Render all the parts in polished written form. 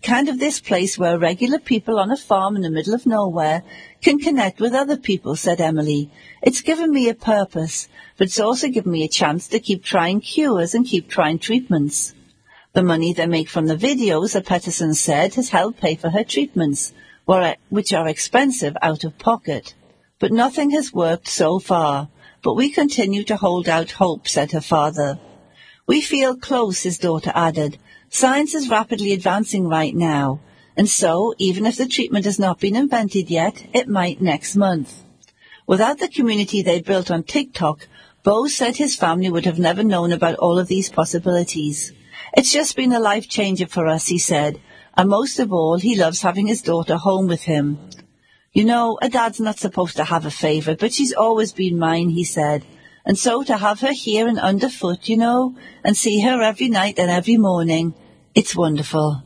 kind of this place where regular people on a farm in the middle of nowhere can connect with other people, said Emily. It's given me a purpose, but it's also given me a chance to keep trying cures and keep trying treatments. The money they make from the videos, Peterson said, has helped pay for her treatments, which are expensive out of pocket. But nothing has worked so far. But we continue to hold out hope, said her father. We feel close, his daughter added. Science is rapidly advancing right now, and so, even if the treatment has not been invented yet, it might next month. Without the community they built on TikTok, Bo said his family would have never known about all of these possibilities. It's just been a life changer for us, he said, and most of all, he loves having his daughter home with him. You know, a dad's not supposed to have a favourite, but she's always been mine, he said. And so to have her here and underfoot, you know, and see her every night and every morning, it's wonderful.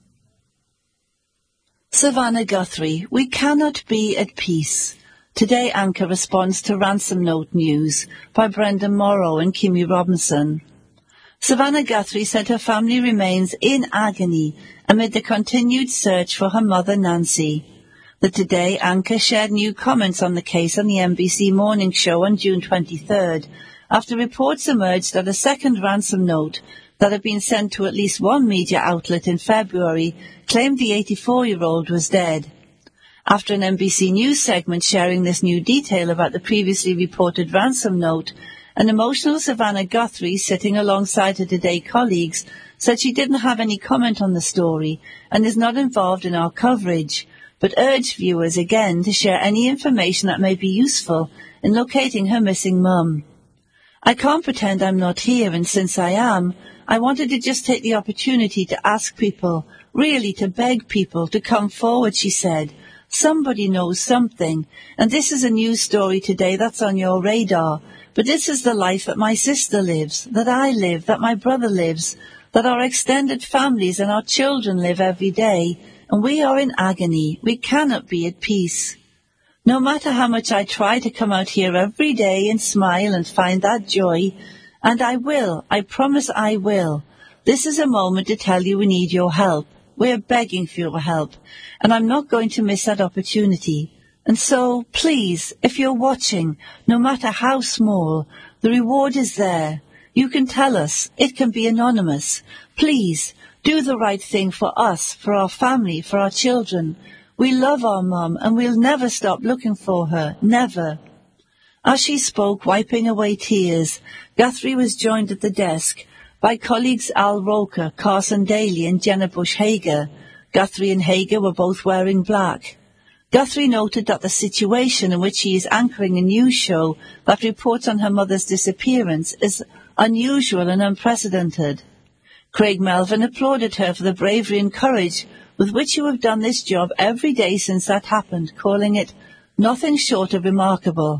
Savannah Guthrie, we cannot be at peace. Today Anchor responds to ransom note news by Brendan Morrow and Kimmy Robinson. Savannah Guthrie said her family remains in agony amid the continued search for her mother Nancy. The Today Anchor shared new comments on the case on the NBC Morning Show on June 23rd, after reports emerged that a second ransom note that had been sent to at least one media outlet in February claimed the 84-year-old was dead. After an NBC News segment sharing this new detail about the previously reported ransom note, an emotional Savannah Guthrie, sitting alongside her Today colleagues, said she didn't have any comment on the story and is not involved in our coverage, but urged viewers again to share any information that may be useful in locating her missing mum. I can't pretend I'm not here, and since I am, I wanted to just take the opportunity to ask people, really to beg people to come forward, she said. Somebody knows something, and this is a news story today that's on your radar, but this is the life that my sister lives, that I live, that my brother lives, that our extended families and our children live every day, and we are in agony. We cannot be at peace. No matter how much I try to come out here every day and smile and find that joy, and I will, I promise I will, this is a moment to tell you we need your help. We're begging for your help, and I'm not going to miss that opportunity. And so, please, if you're watching, no matter how small, the reward is there. You can tell us. It can be anonymous. Please, do the right thing for us, for our family, for our children. We love our mum, and we'll never stop looking for her. Never. As she spoke, wiping away tears, Guthrie was joined at the desk by colleagues Al Roker, Carson Daly, and Jenna Bush Hager. Guthrie and Hager were both wearing black. Guthrie noted that the situation in which she is anchoring a news show that reports on her mother's disappearance is unusual and unprecedented. Craig Melvin applauded her for the bravery and courage with which you have done this job every day since that happened, calling it nothing short of remarkable.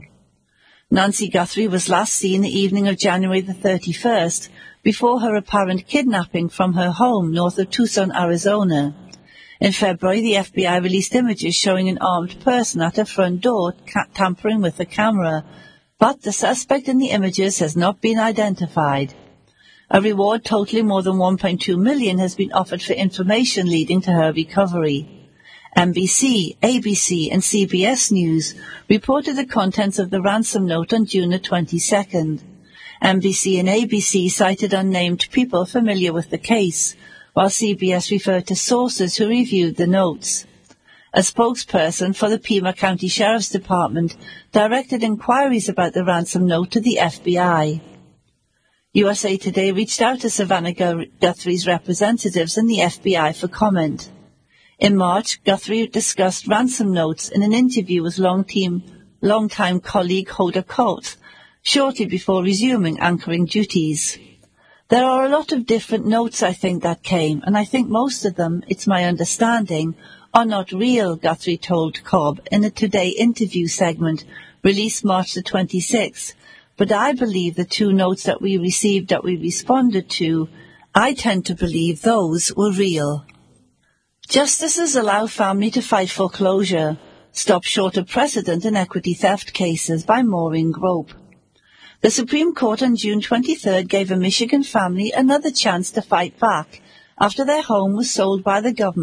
Nancy Guthrie was last seen the evening of January the 31st, before her apparent kidnapping from her home north of Tucson, Arizona. In February, the FBI released images showing an armed person at her front door tampering with the camera, but the suspect in the images has not been identified. A reward totaling more than $1.2 million has been offered for information leading to her recovery. NBC, ABC, and CBS News reported the contents of the ransom note on June the 22nd. NBC and ABC cited unnamed people familiar with the case, while CBS referred to sources who reviewed the notes. A spokesperson for the Pima County Sheriff's Department directed inquiries about the ransom note to the FBI. USA Today reached out to Savannah Guthrie's representatives in the FBI for comment. In March, Guthrie discussed ransom notes in an interview with longtime colleague Hoda Kotz, shortly before resuming anchoring duties. There are a lot of different notes, I think, that came, and I think most of them, it's my understanding, are not real, Guthrie told Cobb in a Today interview segment released March the 26th. But I believe the two notes that we received that we responded to, I tend to believe those were real. Justices allow family to fight foreclosure. Stop short of precedent in equity theft cases by Maureen Grope. The Supreme Court on June 23rd gave a Michigan family another chance to fight back after their home was sold by the government